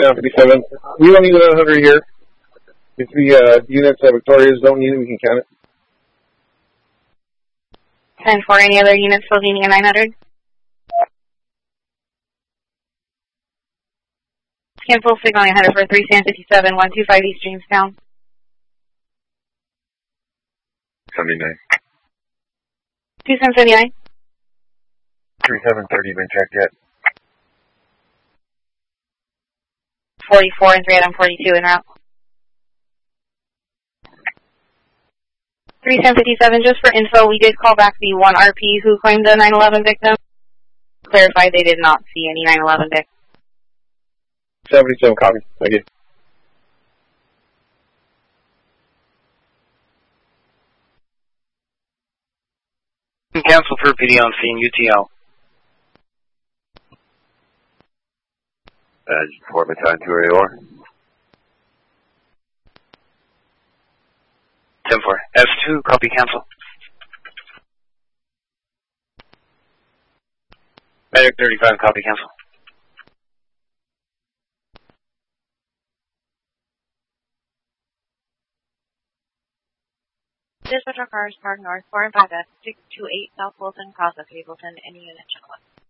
757. We don't need 100 here. If the units at Victoria's don't need it, we can count it. 10-4, any other units still needing a 900? Cancel signal 800 for 3 San 57, 125 East Jamestown. 79. 2 San 79. 3730, been checked yet. 44 and 3 Adam 42 en route. 3 San 57, just for info, we did call back the one RP who claimed the 9/11 victim. Clarified they did not see any 9/11 victims. 77 copy. Thank you. Cancel for PD on scene, UTL. 4 battalion 2 AOR. 10-4. S2, copy, cancel. Medic 35, copy, cancel. Dispatch cars parked north 4 and 5 S 628 South Wilson, cross of Hazleton, any unit check 1.